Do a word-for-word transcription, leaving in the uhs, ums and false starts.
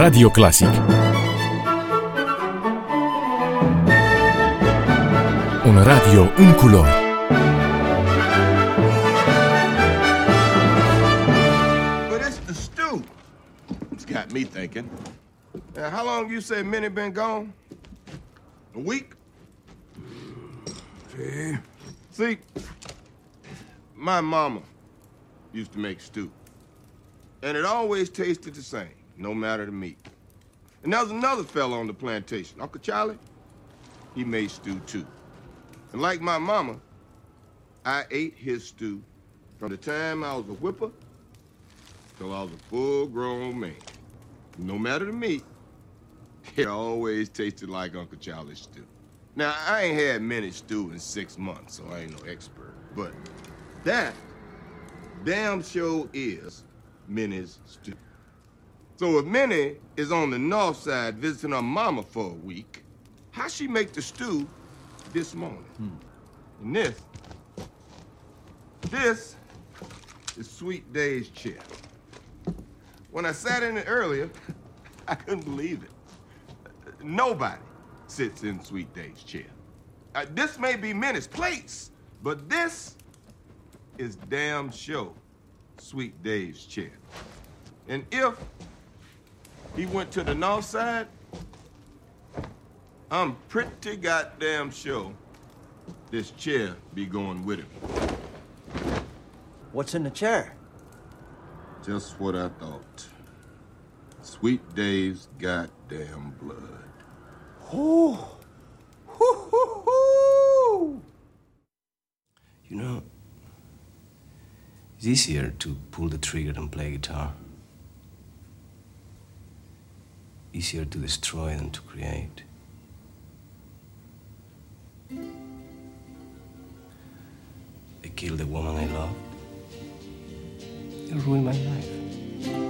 Radio Classic. Un radio, un culor. But it's the stew. It's got me thinking. Now, how long you say Minnie been gone? A week? See? See, my mama used to make stew. And it always tasted the same, no matter the meat. And there was another fella on the plantation, Uncle Charlie. He made stew too. And like my mama, I ate his stew from the time I was a whipper till I was a full-grown man. No matter the meat, it always tasted like Uncle Charlie's stew. Now, I ain't had many stew in six months, so I ain't no expert. But that damn sure is Minnie's stew. So if Minnie is on the north side visiting her mama for a week, how she make the stew this morning? Hmm. And this, this is Sweet Day's chair. When I sat in it earlier, I couldn't believe it. Nobody sits in Sweet Day's chair. Uh, this may be Minnie's place, but this is damn sure Sweet Dave's chair. And if he went to the north side, I'm pretty goddamn sure this chair be going with him. What's in the chair? Just what I thought. Sweet Dave's goddamn blood. Ooh. Hoo, hoo, hoo. You know, it's easier to pull the trigger than play guitar. Easier to destroy than to create. They killed the woman I loved. They ruined my life.